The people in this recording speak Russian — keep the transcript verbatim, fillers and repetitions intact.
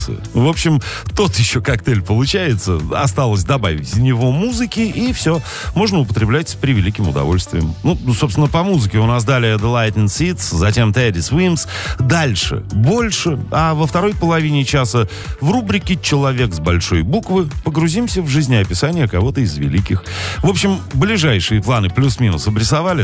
В общем, тот еще коктейль получается. Осталось добавить в него музыки, и все. Можно употреблять с превеликим удовольствием. Ну, собственно, по музыке у нас далее The Lightning Seeds, затем Teddy Swims. Дальше больше. А во второй половине часа в рубрике «Человек с большой буквы» погрузимся в жизнеописание кого-то из великих. В общем, ближайшие планы плюс-минус обрисовали.